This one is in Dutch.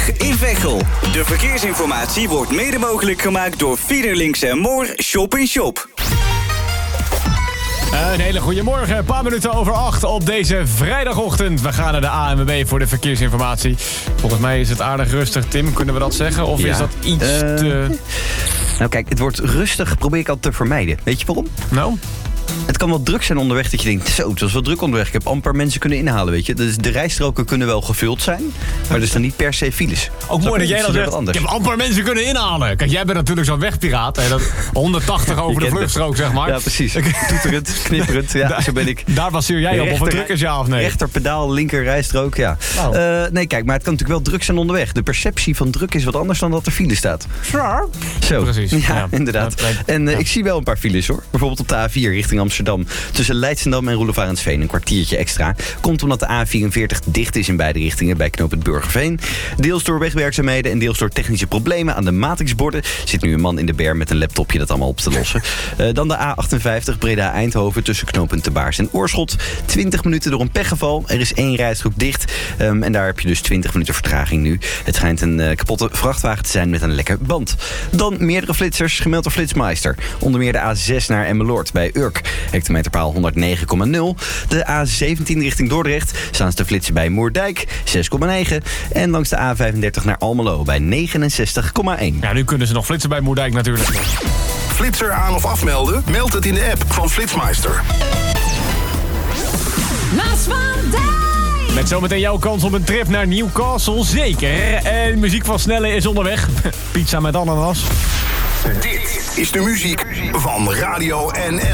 In Veghel. De verkeersinformatie wordt mede mogelijk gemaakt door Fiederlinks en Moor Shop in Shop. Een hele goede morgen, een paar minuten over 8 op deze vrijdagochtend. We gaan naar de ANWB voor de verkeersinformatie. Volgens mij is het aardig rustig, Tim. Kunnen we dat zeggen? Of is dat iets te... Nou kijk, het wordt rustig, probeer ik altijd te vermijden. Weet je waarom? Nou? Het kan wel druk zijn onderweg dat je denkt, zo, het was wel druk onderweg. Ik heb amper mensen kunnen inhalen, weet je. Dus de rijstroken kunnen wel gevuld zijn, maar er staan niet per se files. Ook mooi dat jij dan zegt, ik heb amper mensen kunnen inhalen. Kijk, jij bent natuurlijk zo'n wegpiraat. Hè, dat 180 over de vluchtstrook, zeg maar. Ja, precies. Toeterend, knipperend, ja, zo ben ik. Daar baseer jij op, of het druk is ja of nee? Rechterpedaal, linker rijstrook, ja. Oh. Nee, kijk, maar het kan natuurlijk wel druk zijn onderweg. De perceptie van druk is wat anders dan dat er file staat. Zo, precies. Ja, inderdaad. En ik zie wel een paar files, hoor. Bijvoorbeeld op de A4 richting Amsterdam. Tussen Leidschendam en Roelevarensveen een kwartiertje extra. Komt omdat de A44 dicht is in beide richtingen bij knooppunt Burgerveen. Deels door wegwerkzaamheden en deels door technische problemen aan de matrixborden. Zit nu een man in de berm met een laptopje dat allemaal op te lossen. Dan de A58 Breda-Eindhoven tussen knooppunt Te Baars en Oorschot. 20 minuten door een pechgeval. Er is 1 rijstrook dicht. En daar heb je dus 20 minuten vertraging nu. Het schijnt een kapotte vrachtwagen te zijn met een lekke band. Dan meerdere flitsers, gemeld door Flitsmeister. Onder meer de A6 naar Emmeloord bij Urk. Hectometerpaal 109,0. De A17 richting Dordrecht staan ze te flitsen bij Moerdijk 6,9. En langs de A35 naar Almelo bij 69,1. Ja, nu kunnen ze nog flitsen bij Moerdijk natuurlijk. Flitser aan of afmelden? Meld het in de app van Flitsmeister. Lars van Dijk! Met zometeen jouw kans op een trip naar Newcastle, zeker. En muziek van Snelle is onderweg. Pizza met ananas. Dit is de muziek van Radio NL.